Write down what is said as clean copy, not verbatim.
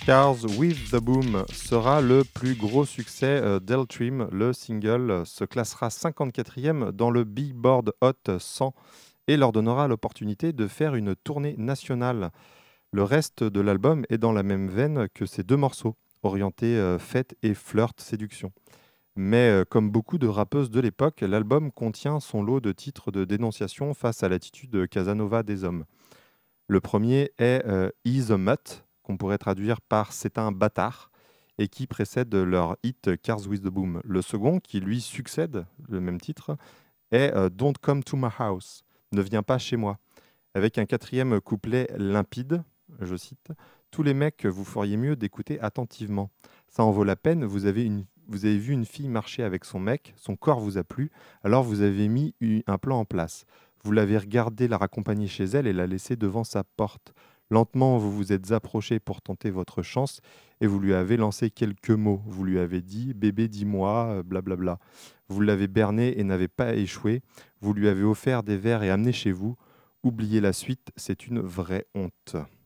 Cars with the Boom sera le plus gros succès d'Eltrim. Le single se classera 54e dans le Billboard Hot 100 et leur donnera l'opportunité de faire une tournée nationale. Le reste de l'album est dans la même veine que ces deux morceaux, orientés fête et flirt séduction. Mais comme beaucoup de rappeuses de l'époque, l'album contient son lot de titres de dénonciation face à l'attitude Casanova des hommes. Le premier est He's a Mutt, qu'on pourrait traduire par C'est un bâtard, et qui précède leur hit Cars with the Boom. Le second, qui lui succède, le même titre, est Don't Come to My House, Ne viens pas chez moi, avec un quatrième couplet limpide, je cite, Tous les mecs, vous feriez mieux d'écouter attentivement. Ça en vaut la peine, vous avez vu une fille marcher avec son mec, son corps vous a plu, alors vous avez mis un plan en place. Vous l'avez regardé la raccompagner chez elle et la laisser devant sa porte. Lentement, vous vous êtes approché pour tenter votre chance et vous lui avez lancé quelques mots. Vous lui avez dit bébé, dis-moi, blablabla. Vous l'avez berné et n'avez pas échoué. Vous lui avez offert des verres et amené chez vous. Oubliez la suite, c'est une vraie honte.